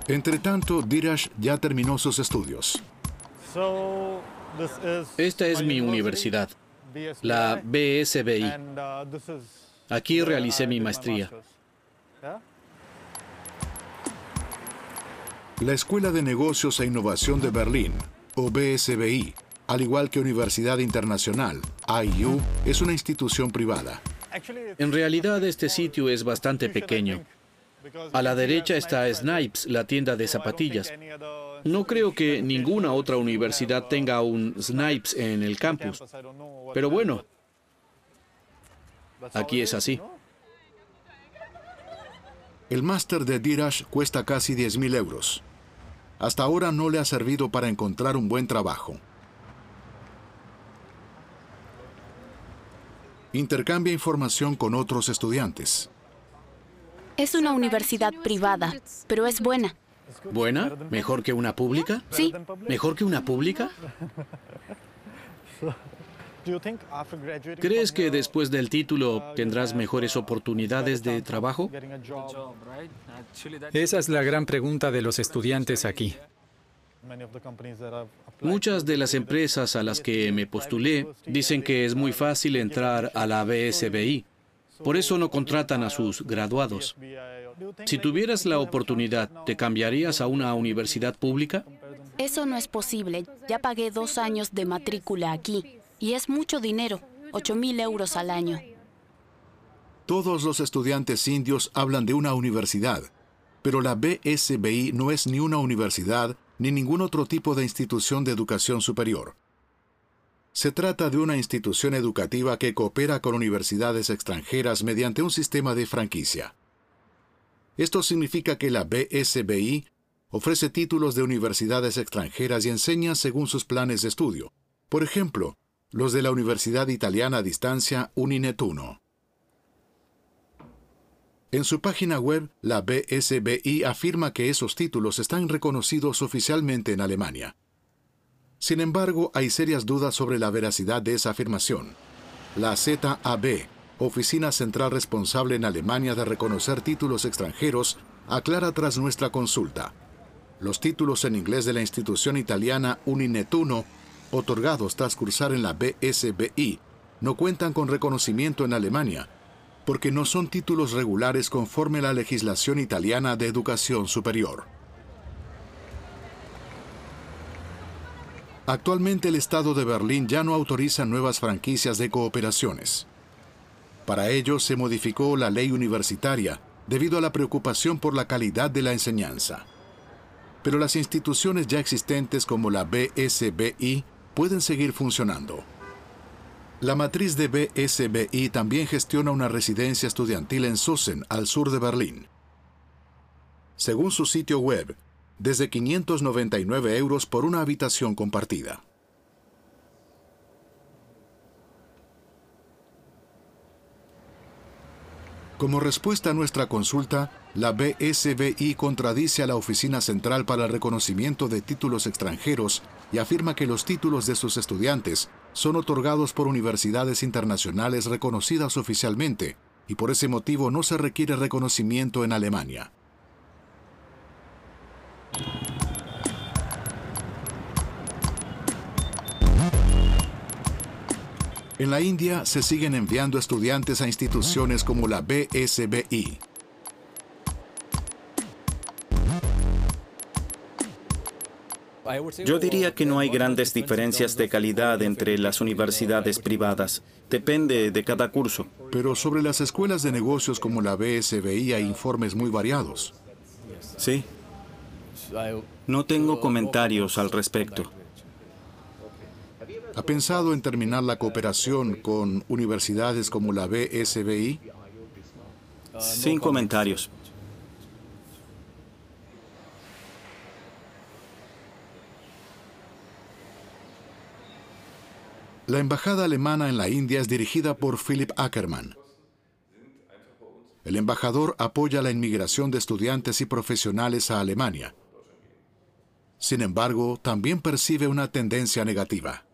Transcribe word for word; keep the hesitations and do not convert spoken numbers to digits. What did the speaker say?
Entretanto, Dheeraj ya terminó sus estudios. Esta es mi universidad, la B S B I. Aquí realicé mi maestría. La Escuela de Negocios e Innovación de Berlín, o B S B I, al igual que Universidad Internacional, I U, es una institución privada. En realidad, este sitio es bastante pequeño. A la derecha está Snipes, la tienda de zapatillas. No creo que ninguna otra universidad tenga un Snipes en el campus. Pero bueno, aquí es así. El máster de Dheeraj cuesta casi diez mil euros. Hasta ahora no le ha servido para encontrar un buen trabajo. Intercambia información con otros estudiantes. Es una universidad privada, pero es buena. ¿Buena? ¿Mejor que una pública? Sí. ¿Mejor que una pública? ¿Crees que después del título tendrás mejores oportunidades de trabajo? Esa es la gran pregunta de los estudiantes aquí. Muchas de las empresas a las que me postulé dicen que es muy fácil entrar a la B S B I. Por eso no contratan a sus graduados. Si tuvieras la oportunidad, ¿te cambiarías a una universidad pública? Eso no es posible. Ya pagué dos años de matrícula aquí. Y es mucho dinero, ocho mil euros al año. Todos los estudiantes indios hablan de una universidad, pero la B S B I no es ni una universidad ni ningún otro tipo de institución de educación superior. Se trata de una institución educativa que coopera con universidades extranjeras mediante un sistema de franquicia. Esto significa que la B S B I ofrece títulos de universidades extranjeras y enseña según sus planes de estudio. Por ejemplo, los de la Universidad Italiana a Distancia UniNetUno. En su página web, la B S B I afirma que esos títulos están reconocidos oficialmente en Alemania. Sin embargo, hay serias dudas sobre la veracidad de esa afirmación. La Z A B, Oficina Central responsable en Alemania de reconocer títulos extranjeros, aclara tras nuestra consulta: los títulos en inglés de la institución italiana UniNetUno, otorgados tras cursar en la B S B I, no cuentan con reconocimiento en Alemania, porque no son títulos regulares conforme a la legislación italiana de educación superior. Actualmente el Estado de Berlín ya no autoriza nuevas franquicias de cooperaciones. Para ello se modificó la ley universitaria debido a la preocupación por la calidad de la enseñanza. Pero las instituciones ya existentes como la B S B I pueden seguir funcionando. La matriz de B S B I también gestiona una residencia estudiantil en Sösen, al sur de Berlín. Según su sitio web, desde quinientos noventa y nueve euros por una habitación compartida. Como respuesta a nuestra consulta, la B S B I contradice a la Oficina Central para el Reconocimiento de Títulos Extranjeros y afirma que los títulos de sus estudiantes son otorgados por universidades internacionales reconocidas oficialmente y por ese motivo no se requiere reconocimiento en Alemania. En la India se siguen enviando estudiantes a instituciones como la B S B I. Yo diría que no hay grandes diferencias de calidad entre las universidades privadas. Depende de cada curso. Pero sobre las escuelas de negocios como la B S B I hay informes muy variados. Sí. No tengo comentarios al respecto. ¿Ha pensado en terminar la cooperación con universidades como la B S B I? Sin comentarios. La embajada alemana en la India es dirigida por Philipp Ackermann. El embajador apoya la inmigración de estudiantes y profesionales a Alemania. Sin embargo, también percibe una tendencia negativa.